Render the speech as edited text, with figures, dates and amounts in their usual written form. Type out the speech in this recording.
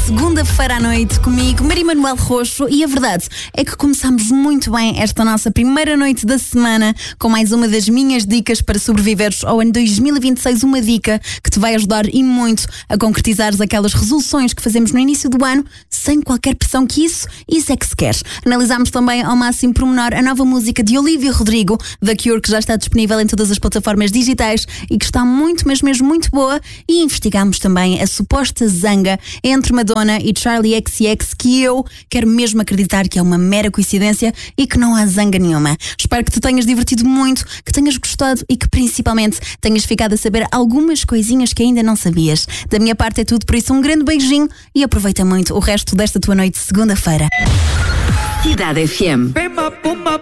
segunda-feira à noite comigo, Maria Manuel Roxo, e a verdade é que começamos muito bem esta nossa primeira noite da semana com mais uma das minhas dicas para sobreviveres ao ano 2026, uma dica que te vai ajudar e muito a concretizares aquelas resoluções que fazemos no início do ano sem qualquer pressão, que isso é que se quer. Analisámos também ao máximo pormenor a nova música de Olivia Rodrigo, da Cure, que já está disponível em todas as plataformas digitais e que está muito, mas mesmo muito boa, e investigámos também a suposta zanga entre Madonna e Charli XCX, que eu quero mesmo acreditar que é uma mera coincidência e que não há zanga nenhuma. Espero que te tenhas divertido muito, que tenhas gostado e que principalmente tenhas ficado a saber algumas coisinhas que ainda não sabias. Da minha parte é tudo, por isso um grande beijinho e aproveita muito o resto desta tua noite de segunda-feira. Cidade FM.